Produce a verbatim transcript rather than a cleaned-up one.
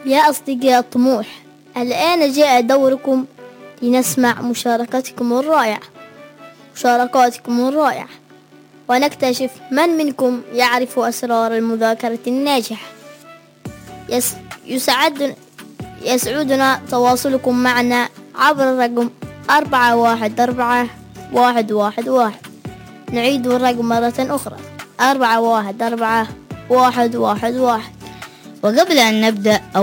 يا أصدقاء الطموح، الآن جاء دوركم لنسمع مشاركتكم الرائعة مشاركاتكم الرائعة ونكتشف من منكم يعرف أسرار المذاكرة الناجحة. يس يسعدنا يسعدنا تواصلكم معنا عبر الرقم أربعة واحد أربعة واحد واحد واحد. نعيد الرقم مرة أخرى أربعة واحد أربعة واحد واحد واحد. وقبل أن نبدأ